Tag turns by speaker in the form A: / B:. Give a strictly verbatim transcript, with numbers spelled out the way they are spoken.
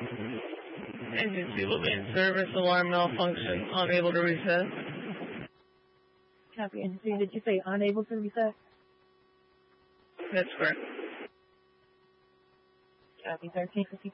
A: Engine fuel main service, alarm malfunction, unable to reset.
B: Copy, engine two. Did you say unable to reset?
A: That's correct.
B: Copy, thirteen fifty.